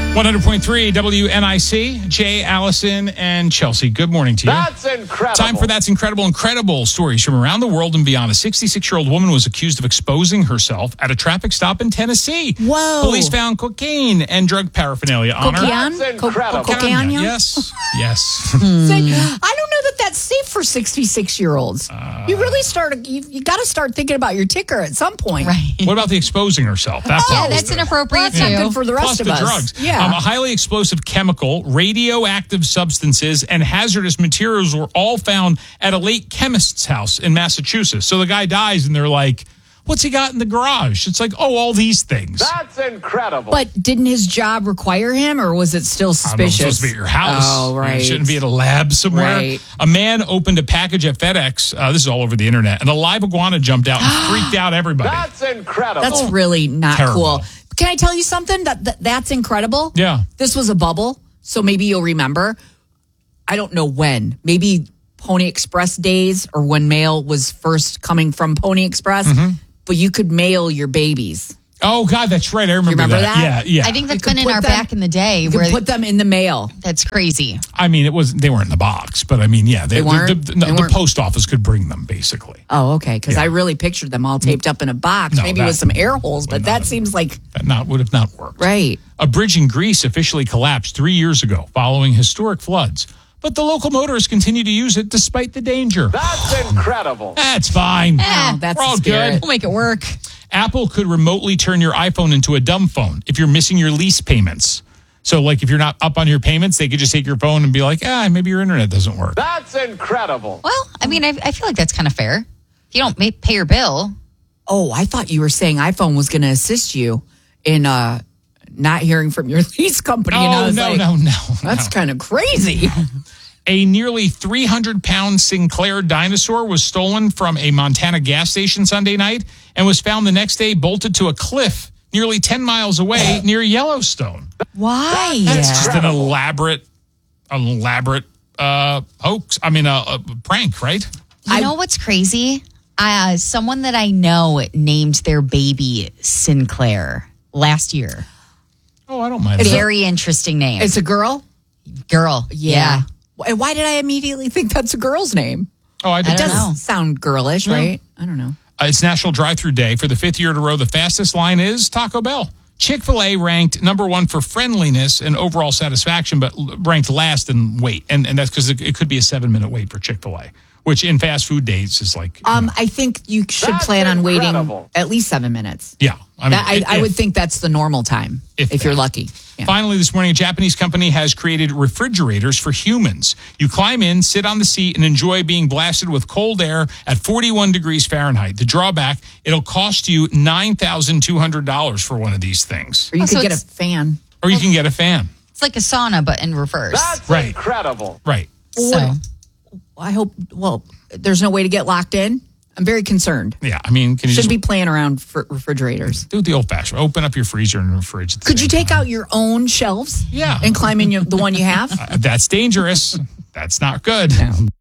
100.3 WNIC, Jay, Allison, and Chelsea. Good morning to you. That's incredible. Time for That's Incredible stories from around the world and beyond. A 66-year-old woman was accused of exposing herself at a traffic stop in Tennessee. Whoa. Police found cocaine and drug paraphernalia on her. That's incredible. Cocaine? Yes. I don't know that that's safe for 66-year-olds. You really you got to start thinking about your ticker at some point. Right. What about the exposing herself? That Yeah, part was that's good. inappropriate That's not too. good for the Plus rest of the us. drugs. Yeah. A highly explosive chemical, radioactive substances, and hazardous materials were all found at a late chemist's house in Massachusetts. So the guy dies, and they're like, what's he got in the garage? It's like, oh, all these things. That's incredible. But didn't his job require him, or was it still I don't know, it's suspicious? supposed to be at your house. Oh, right. It shouldn't be at a lab somewhere. Right. A man opened a package at FedEx. This is all over the internet. And a live iguana jumped out and freaked out everybody. That's incredible. That's really not Terrible. cool. Can I tell you something? That's incredible. Yeah. This was a bubble, so maybe you'll remember. I don't know when. Maybe Pony Express days or when mail was first coming from Pony Express. Mm-hmm. But you could mail your babies. Oh, God, that's right. I remember, remember that? Yeah. I think that's You could been in put our them- back in the day. You Where could put them in the mail. that's crazy. I mean, they weren't in the box, but I mean, yeah. They weren't? The They weren't? post office could bring them, basically. Oh, okay. Because Yeah. I really pictured them all taped up in a box, No, maybe that with some air holes. But would that not- seems like That would have not worked. right. A bridge in Greece officially collapsed 3 years ago following historic floods. But the local motorists continue to use it despite the danger. That's incredible. That's fine. Oh, that's We're all the spirit. good. We'll make it work. Apple could remotely turn your iPhone into a dumb phone if you're missing your lease payments. So, like, if you're not up on your payments, they could just take your phone and be like, maybe your internet doesn't work. That's incredible. Well, I mean, I feel like that's kind of fair. If you don't pay your bill, Oh, I thought you were saying iPhone was going to assist you in not hearing from your lease company. And I Oh, was no, like, no. That's kind of crazy. A nearly 300-pound Sinclair dinosaur was stolen from a Montana gas station Sunday night and was found the next day bolted to a cliff nearly 10 miles away near Yellowstone. why? It's just an elaborate hoax. I mean, a prank, right? You know what's crazy? Someone that I know named their baby Sinclair last year. Oh, I don't mind that. Very interesting name. It's a girl? Girl. Yeah. And why did I immediately think that's a girl's name? Oh, I I did. don't Doesn't know. sound girlish, right? I don't know. It's National Drive-Thru Day. For the 5th year in a row, the fastest line is Taco Bell. Chick-fil-A ranked number one for friendliness and overall satisfaction, but ranked last in wait. And that's because it could be a 7-minute wait for Chick-fil-A, which in fast food days is like, I think you should That's plan on waiting incredible. at least 7 minutes. yeah. I mean, I would think that's the normal time if you're that. lucky. Yeah. Finally, this morning, a Japanese company has created refrigerators for humans. You climb in, sit on the seat, and enjoy being blasted with cold air at 41 degrees Fahrenheit. The drawback, it'll cost you $9,200 for one of these things. Or you Oh, could so get a it's- fan. Or you can get a fan. It's like a sauna, but in reverse. That's Right. incredible. Right. So, I hope, there's no way to get locked in. I'm very concerned. Yeah, I mean, can you Shouldn't just be playing around for refrigerators. do it the old-fashioned? Open up your freezer and fridge. At the Could you same take time. out your own shelves? Yeah. And climb in the one you have? That's dangerous. That's not good.